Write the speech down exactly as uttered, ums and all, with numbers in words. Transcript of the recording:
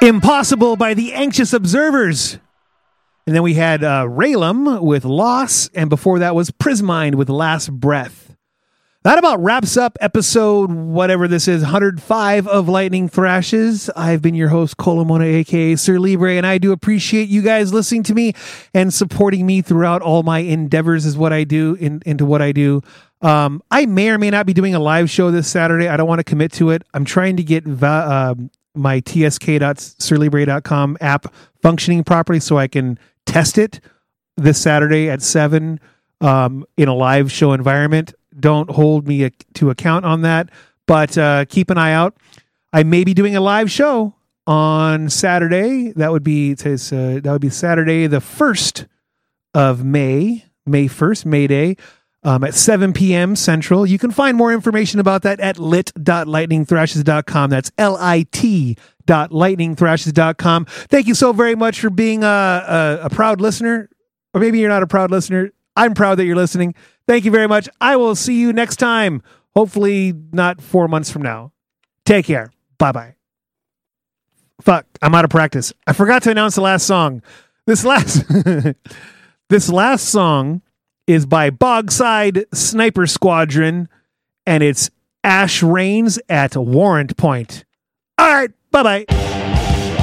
Impossible by the Anxious Observers. And then we had uh, Raylam with Loss, and before that was Prismind with Last Breath. That about wraps up episode, whatever this is, one hundred five of Lightning Thrashes. I've been your host, Colomona, a k a. Sir Libre, and I do appreciate you guys listening to me and supporting me throughout all my endeavors is what I do, in, into what I do. Um, I may or may not be doing a live show this Saturday. I don't want to commit to it. I'm trying to get va- uh, my t s k dot sir libre dot com app functioning properly so I can test it this Saturday at seven um, in a live show environment. Don't hold me a, to account on that, but uh, keep an eye out. I may be doing a live show on Saturday. That would be uh, that would be Saturday, the first of May, May first, May Day, um, at seven p.m. Central. You can find more information about that at lit dot lightning thrashes dot com. That's L I T dot lightning thrashes dot com. Thank you so very much for being a, a, a proud listener, or maybe you're not a proud listener. I'm proud that you're listening. Thank you very much. I will see you next time. Hopefully not four months from now. Take care. Bye-bye. Fuck, I'm out of practice. I forgot to announce the last song. This last this last song is by Bogside Sniper Squadron, and it's Ash Reigns at Warrant Point. All right, bye-bye.